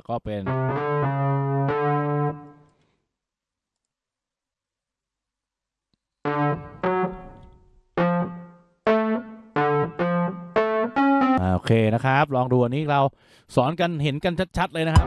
แล้วก็เป็นโอเคนะครับลองดูอันนี้เราสอนกันเห็นกันชัดๆเลยนะครับ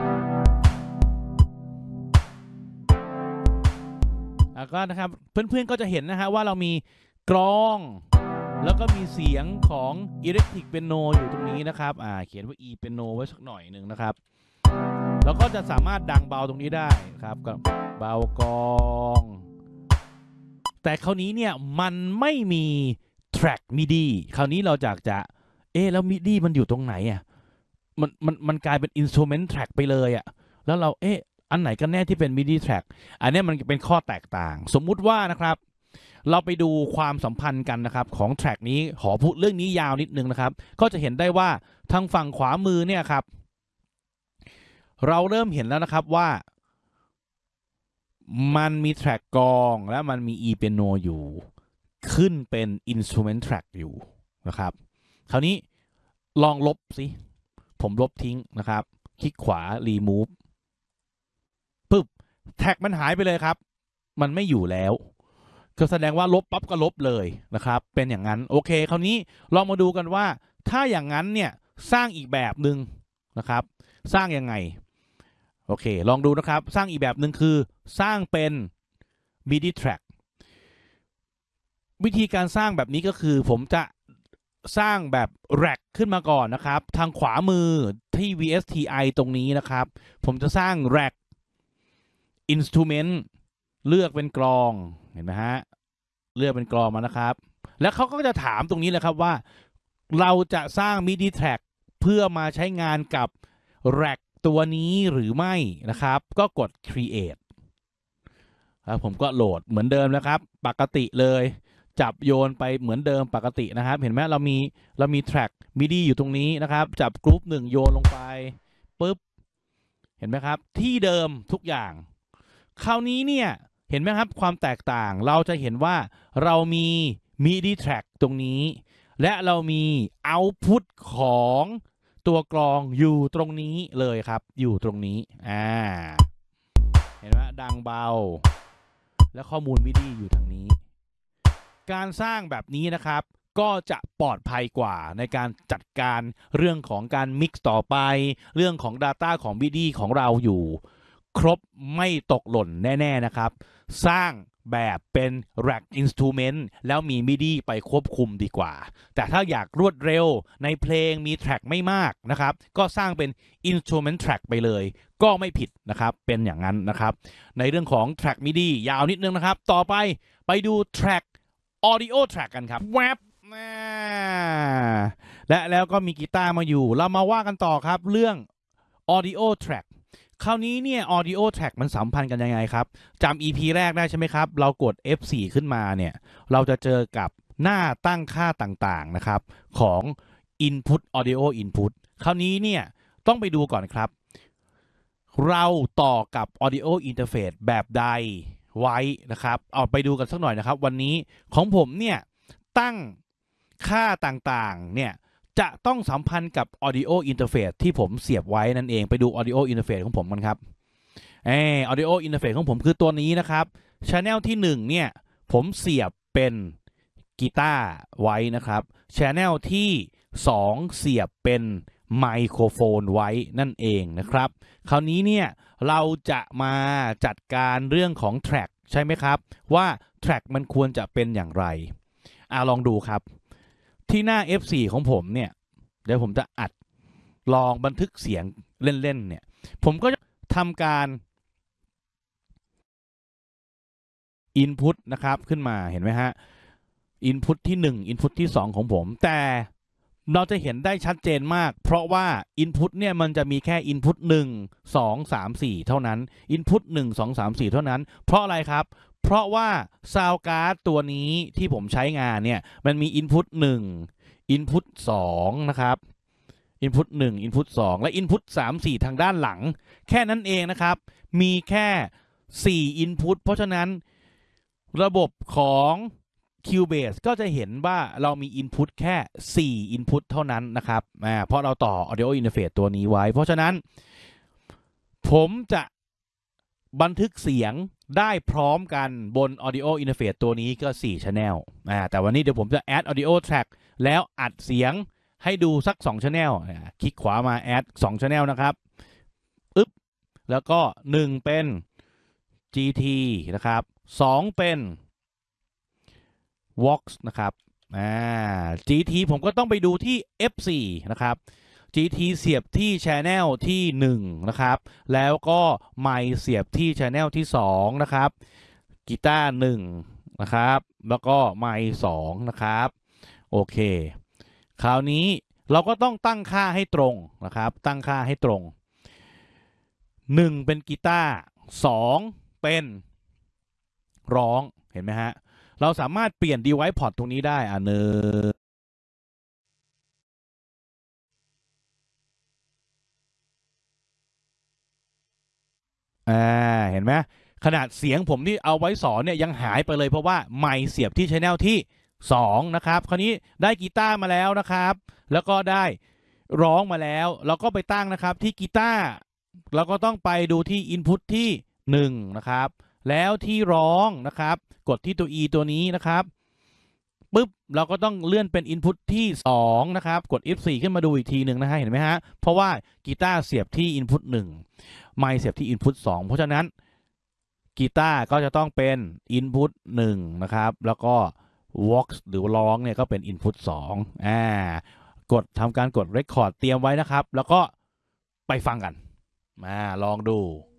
แล้วก็นะครับเพื่อนๆก็จะเห็นนะฮะว่าเรามีกลองแล้วก็มีเสียงของ Electric Piano อยู่ตรงนี้นะครับเขียนว่า E Piano ไว้สักหน่อยหนึ่งนะครับแล้วก็จะสามารถดังเบาตรงนี้ได้ครับกับเบากลองแต่คราวนี้เนี่ยมันไม่มี track MIDI คราวนี้เราจะแล้ว MIDI มันอยู่ตรงไหนอ่ะมันกลายเป็น instrument track ไปเลยอ่ะแล้วเราอันไหนกันแน่ที่เป็น MIDI track อันนี้มันเป็นข้อแตกต่างสมมุติว่านะครับเราไปดูความสัมพันธ์กันนะครับของแทร็กนี้ขอพูดเรื่องนี้ยาวนิดนึงนะครับก็จะเห็นได้ว่าทางฝั่งขวามือเนี่ยครับเราเริ่มเห็นแล้วนะครับว่ามันมีแทร็กกลองและมันมี E piano อยู่ขึ้นเป็น instrument track อยู่นะครับคราวนี้ลองลบสิผมลบทิ้งนะครับคลิกขวา remove ปึ๊บแท็กมันหายไปเลยครับมันไม่อยู่แล้วก็แสดงว่าลบปั๊บก็ลบเลยนะครับเป็นอย่างนั้นโอเคคราวนี้ลองมาดูกันว่าถ้าอย่างนั้นเนี่ยสร้างอีกแบบหนึ่งนะครับสร้างยังไงโอเคลองดูนะครับสร้างอีกแบบหนึ่งคือสร้างเป็น MIDI track วิธีการสร้างแบบนี้ก็คือผมจะสร้างแบบ rack ขึ้นมาก่อนนะครับทางขวามือที่ VSTI ตรงนี้นะครับผมจะสร้าง rack instrument เลือกเป็นกลองเห็นไหมฮะเลือกเป็นกลองมานะครับแล้วเขาก็จะถามตรงนี้เลยครับว่าเราจะสร้าง MIDI track เพื่อมาใช้งานกับ rack ตัวนี้หรือไม่นะครับก็กด create ครับผมก็โหลดเหมือนเดิมนะครับปกติเลยจับโยนไปเหมือนเดิมปกตินะครับเห็นไหมเรามี track MIDI อยู่ตรงนี้นะครับจับกรุ๊ป1โยนลงไปปุ๊บเห็นไหมครับที่เดิมทุกอย่างคราวนี้เนี่ยเห็นไหมครับความแตกต่างเราจะเห็นว่าเรามี MIDI track ตรงนี้และเรามี output ของตัวกลองอยู่ตรงนี้เลยครับอยู่ตรงนี้เห็นไหมดังเบาและข้อมูล MIDI อยู่ทางนี้การสร้างแบบนี้นะครับก็จะปลอดภัยกว่าในการจัดการเรื่องของการมิกซ์ต่อไปเรื่องของ Data ของ MIDI ของเราอยู่ครบไม่ตกหล่นแน่ๆนะครับสร้างแบบเป็น rack instrument แล้วมี MIDI ไปควบคุมดีกว่าแต่ถ้าอยากรวดเร็วในเพลงมีแทร็กไม่มากนะครับก็สร้างเป็น instrument track ไปเลยก็ไม่ผิดนะครับเป็นอย่างนั้นนะครับในเรื่องของ track MIDI ยาวนิดนึงนะครับต่อไปดู track audio track กันครับแวบและแล้วก็มีกีตาร์มาอยู่เรามาว่ากันต่อครับเรื่อง audio track คราวนี้เนี่ย audio track มันสัมพันธ์กันยังไงครับจำ EP แรกได้ใช่ไหมครับเรากด F4 ขึ้นมาเนี่ยเราจะเจอกับหน้าตั้งค่าต่างๆนะครับของ input audio input คราวนี้เนี่ยต้องไปดูก่อนครับเราต่อกับ audio interface แบบใดไว้นะครับเอาไปดูกันสักหน่อยนะครับวันนี้ของผมเนี่ยตั้งค่าต่างๆเนี่ยจะต้องสัมพันธ์กับ audio interface ที่ผมเสียบไว้นั่นเองไปดู audio interface ของผมกันครับaudio interface ของผมคือตัวนี้นะครับ channel ที่1เนี่ยผมเสียบเป็นกีตาร์ไว้นะครับ channel ที่2เสียบเป็นไมโครโฟนไว้นั่นเองนะครับคราวนี้เนี่ยเราจะมาจัดการเรื่องของแทร็กใช่ไหมครับว่าแทร็กมันควรจะเป็นอย่างไรลองดูครับที่หน้า F4 ของผมเนี่ยเดี๋ยวผมจะอัดลองบันทึกเสียงเล่นๆเนี่ยผมก็จะทำการ input นะครับขึ้นมาเห็นไหมฮะ input ที่1 input ที่2ของผมแต่เราจะเห็นได้ชัดเจนมากเพราะว่า input เนี่ยมันจะมีแค่ input 1 2 3 4เท่านั้น input 1 2 3 4เท่านั้นเพราะอะไรครับเพราะว่า sound card ตัวนี้ที่ผมใช้งานเนี่ยมันมี input 1 input 2นะครับ input 1 input 2และ input 3 4ทางด้านหลังแค่นั้นเองนะครับมีแค่4 input เพราะฉะนั้นระบบของ Cubase ก็จะเห็นว่าเรามี input แค่4 input เท่านั้นนะครับเพราะเราต่อ audio interface ตัวนี้ไว้เพราะฉะนั้นผมจะบันทึกเสียงได้พร้อมกันบน Audio Interface ตัวนี้ก็4 Channel แต่วันนี้เดี๋ยวผมจะ add audio track แล้วอัดเสียงให้ดูสัก2 Channel คลิกขวามา add 2 Channel นะครับแล้วก็1เป็น GT นะครับ2เป็น Vox นะครับGT ผมก็ต้องไปดูที่ F4 นะครับ GT เสียบที่ Channel ที่1นะครับแล้วก็ไมค์เสียบที่ Channel ที่2นะครับกีตาร์1นะครับแล้วก็ไมค์2นะครับโอเคคราวนี้เราก็ต้องตั้งค่าให้ตรงนะครับตั้งค่าให้ตรง1เป็นกีตาร์2เป็นร้องเห็นไหมฮะเราสามารถเปลี่ยน device port ตรงนี้ได้เห็นไหมขนาดเสียงผมที่เอาไว้สอนเนี่ยยังหายไปเลยเพราะว่าไมค์เสียบที่ Channel ที่2นะครับคราวนี้ได้กีตาร์มาแล้วนะครับแล้วก็ได้ร้องมาแล้วเราก็ไปตั้งนะครับที่กีตาร์เราก็ต้องไปดูที่ Input ที่1นะครับแล้วที่ร้องนะครับกดที่ตัว E ตัวนี้นะครับปึ๊บเราก็ต้องเลื่อนเป็น Input ที่2นะครับกด F4 ขึ้นมาดูอีกทีหนึ่งนะฮะเห็นไหมฮะเพราะว่ากีตาร์เสียบที่ Input 1ไมค์เสียบที่ Input 2เพราะฉะนั้นกีตาร์ก็จะต้องเป็น Input 1นะครับแล้วก็ Vox หรือร้องเนี่ยก็เป็น Input 2กดทำการกด Record เตรียมไว้นะครับแล้วก็ไปฟังกันลองดู